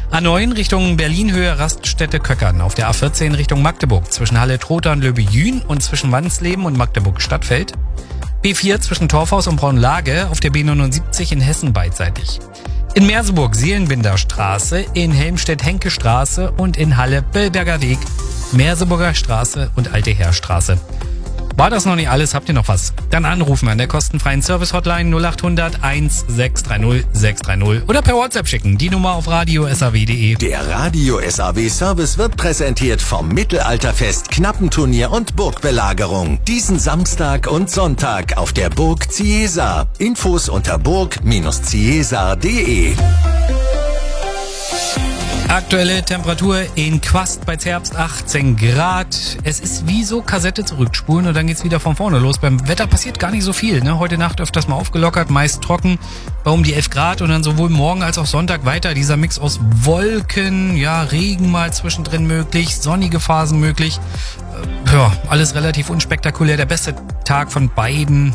A9 Richtung Berlin-Höhe Raststätte Köckern. Auf der A14 Richtung Magdeburg zwischen Halle-Trotha und Löbe-Jühn und zwischen Wandsleben und Magdeburg-Stadtfeld. B4 zwischen Torfhaus und Braunlage auf der B79 in Hessen beidseitig. In Merseburg Seelenbinderstraße, in Helmstedt Henke-Straße und in Halle Bellberger Weg, Merseburger Straße und Alte Heerstraße. War das noch nicht alles? Habt ihr noch was? Dann anrufen an der kostenfreien Service-Hotline 0800 1630 630 oder per WhatsApp schicken. Die Nummer auf radio.saw.de. Der Radio SAW Service wird präsentiert vom Mittelalterfest, Knappenturnier und Burgbelagerung. Diesen Samstag und Sonntag auf der Burg Ciesa. Infos unter burg-ciesa.de. Aktuelle Temperatur in Quast bei Zerbst 18 Grad. Es ist wie so Kassette zurückspulen und dann geht's wieder von vorne los. Beim Wetter passiert gar nicht so viel. Ne? Heute Nacht öfters mal aufgelockert, meist trocken, bei um die 11 Grad und dann sowohl morgen als auch Sonntag weiter. Dieser Mix aus Wolken, ja, Regen mal zwischendrin möglich, sonnige Phasen möglich. Ja, alles relativ unspektakulär. Der bessere Tag von beiden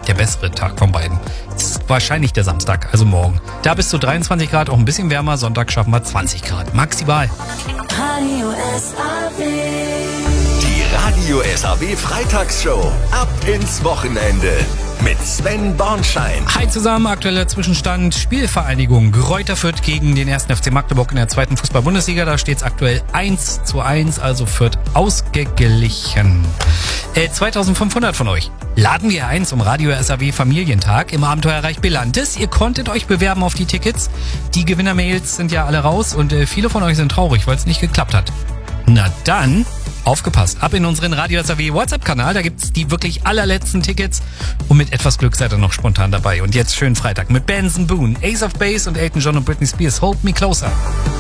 ist wahrscheinlich der Samstag, also morgen. Da bis zu 23 Grad, auch ein bisschen wärmer. Sonntag schaffen wir 20 Grad, maximal. Radio SAW. Die Radio SAW Freitagsshow. Ab ins Wochenende. Mit Sven Bornschein. Hi zusammen, aktueller Zwischenstand. Spielvereinigung Greuther Fürth gegen den 1. FC Magdeburg in der 2. Fußball-Bundesliga. Da steht es aktuell 1:1, also Fürth ausgeglichen. 2500 von euch laden wir ein zum Radio SAW Familientag im Abenteuerreich Belantes. Ihr konntet euch bewerben auf die Tickets. Die Gewinnermails sind ja alle raus und viele von euch sind traurig, weil es nicht geklappt hat. Na dann, aufgepasst, ab in unseren Radio SAW WhatsApp-Kanal, da gibt's die wirklich allerletzten Tickets und mit etwas Glück seid ihr noch spontan dabei. Und jetzt schönen Freitag mit Benson Boone, Ace of Base und Elton John und Britney Spears, Hold Me Closer.